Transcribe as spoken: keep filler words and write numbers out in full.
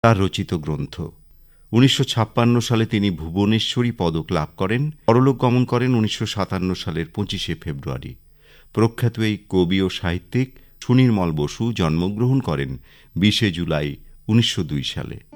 তার রচিত গ্রন্থ। উনিশশো ছাপ্পান্ন সালে তিনি ভুবনেশ্বরী পদক লাভ করেন। পরলোক গমন করেন উনিশশো সাতান্ন সালের পঁচিশে ফেব্রুয়ারি। প্রখ্যাত এই কবি ও সাহিত্যিক সুনির্মল বসু জন্মগ্রহণ করেন বিশে জুলাই উনিশশো দুই সালে।